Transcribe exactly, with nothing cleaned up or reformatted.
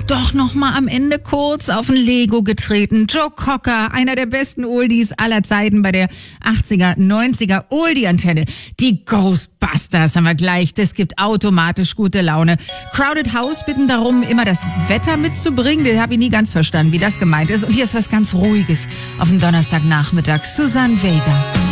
doch noch mal am Ende kurz auf ein Lego getreten. Joe Cocker, einer der besten Oldies aller Zeiten bei der achtziger, neunziger Oldie-Antenne. Die Ghostbusters haben wir gleich. Das gibt automatisch gute Laune. Crowded House bitten darum, immer das Wetter mitzubringen. Das habe ich nie ganz verstanden, wie das gemeint ist. Und hier ist was ganz Ruhiges auf dem Donnerstagnachmittag. Suzanne Vega.